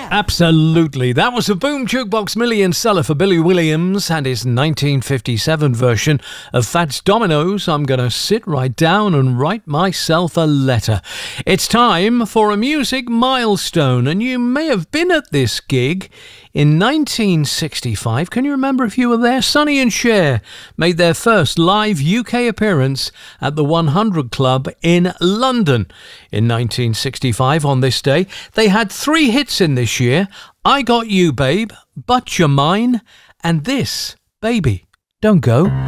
Absolutely. That was a Boom Jukebox million seller for Billy Williams and his 1957 version of Fats Domino's I'm Gonna Sit Right Down and Write Myself a Letter. It's time for a music milestone, and you may have been at this gig in 1965. Can you remember if you were there? Sonny and Cher made their first live UK appearance at the 100 Club in London in 1965. On this day, they had 3 hits in this year: I Got You Babe, But You're Mine, and this, Baby Don't Go.